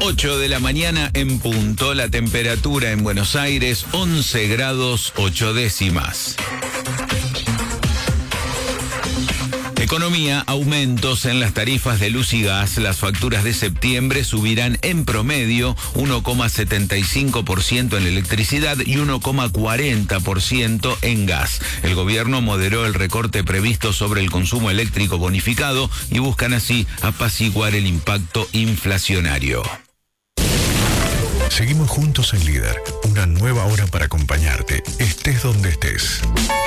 8 de la mañana en punto, la temperatura en Buenos Aires 11 grados 8 décimas. Economía, aumentos en las tarifas de luz y gas. Las facturas de septiembre subirán en promedio 1,75% en electricidad y 1,40% en gas. El gobierno moderó el recorte previsto sobre el consumo eléctrico bonificado y buscan así apaciguar el impacto inflacionario. Seguimos juntos en Líder, una nueva hora para acompañarte, estés donde estés.